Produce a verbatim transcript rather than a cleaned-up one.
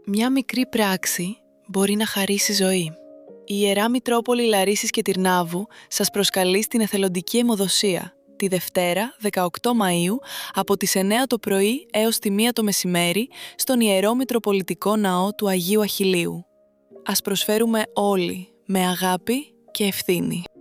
Μια μικρή πράξη μπορεί να χαρίσει ζωή. Η Ιερά Μητρόπολη Λαρίσης και Τυρνάβου σας προσκαλεί στην εθελοντική αιμοδοσία τη Δευτέρα, δεκαοκτώ Μαΐου, από τις εννέα το πρωί έως τη μία το μεσημέρι, στον Ιερό Μητροπολιτικό Ναό του Αγίου Αχιλλείου. Ας προσφέρουμε όλοι με αγάπη και ευθύνη.